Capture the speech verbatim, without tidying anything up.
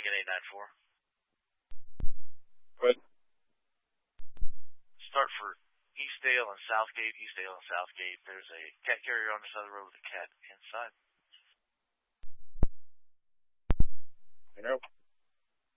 Lincoln eight nine four. Good. Start for Eastdale and Southgate, Eastdale and Southgate. There's a cat carrier on the side of the road with a cat inside. You know.